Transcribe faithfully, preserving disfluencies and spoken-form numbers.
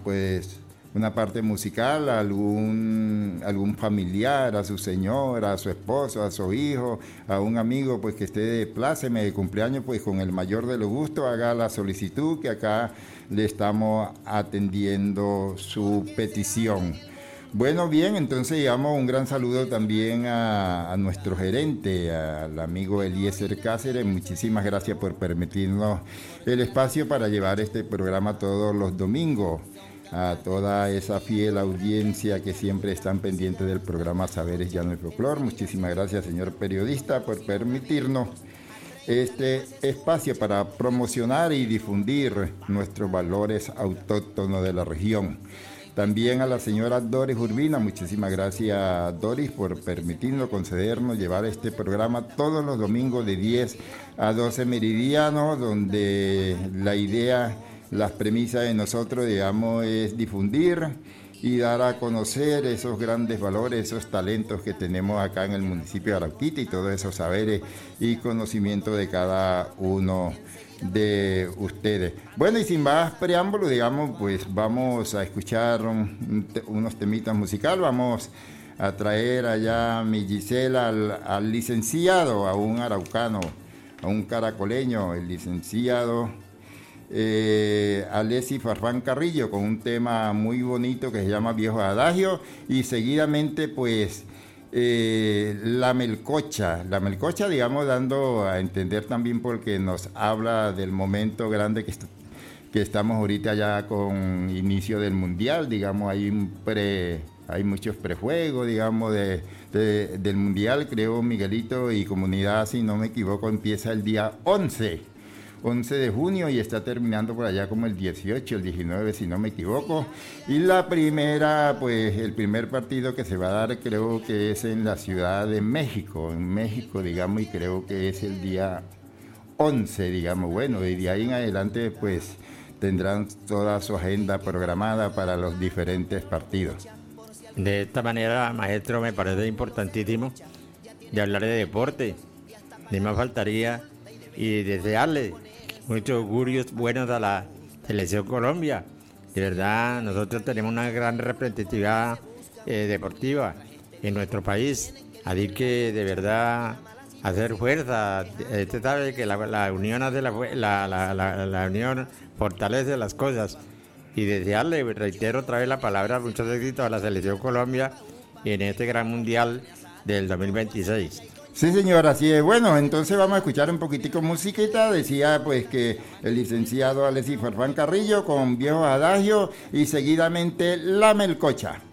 pues una parte musical a algún, algún familiar, a su señora, a su esposo, a su hijo, a un amigo pues que esté de pláceme de cumpleaños, pues con el mayor de los gustos haga la solicitud que acá le estamos atendiendo su petición. Bueno, bien, entonces digamos un gran saludo también a, a nuestro gerente, al amigo Eliezer Cáceres. Muchísimas gracias por permitirnos el espacio para llevar este programa todos los domingos. A toda esa fiel audiencia que siempre están pendientes del programa Saberes Llano y Folclor. Muchísimas gracias, señor periodista, por permitirnos este espacio para promocionar y difundir nuestros valores autóctonos de la región. También a la señora Doris Urbina, muchísimas gracias, Doris, por permitirnos, concedernos llevar este programa todos los domingos de diez a doce meridianos, donde la idea, las premisas de nosotros, digamos, es difundir y dar a conocer esos grandes valores, esos talentos que tenemos acá en el municipio de Arauquita y todos esos saberes y conocimientos de cada uno de ustedes. Bueno, y sin más preámbulo, digamos, pues vamos a escuchar un, unos temitas musicales. Vamos a traer allá a mi Gisela al, al licenciado, a un araucano, a un caracoleño, el licenciado Eh, Alessi Farfán Carrillo, con un tema muy bonito que se llama Viejo Adagio, y seguidamente pues eh, la melcocha, la melcocha digamos dando a entender también porque nos habla del momento grande que, est- que estamos ahorita ya con inicio del mundial, digamos hay un pre... Hay muchos prejuegos, digamos, de, de, del mundial, creo Miguelito, y comunidad, si no me equivoco, empieza el día once de junio y está terminando por allá como el dieciocho, el diecinueve, si no me equivoco. Y la primera, pues el primer partido que se va a dar creo que es en la Ciudad de México, en México, digamos, y creo que es el día once, digamos. Bueno, y de ahí en adelante, pues tendrán toda su agenda programada para los diferentes partidos. De esta manera, maestro, me parece importantísimo de hablar de deporte. Ni más faltaría y desearle muchos augurios buenos a la Selección Colombia. De verdad, nosotros tenemos una gran representatividad eh, deportiva en nuestro país. Así que de verdad hacer fuerza. Usted sabe que la, la unión hace la, la, la, la, la unión fortalece las cosas. Y desearle, reitero otra vez la palabra, muchos éxitos a la Selección Colombia en este gran mundial del dos mil veintiséis. Sí, señor, así es. Bueno, entonces vamos a escuchar un poquitico musiquita. Decía pues que el licenciado Alessi Farfán Carrillo con Viejo Adagio y seguidamente La Melcocha.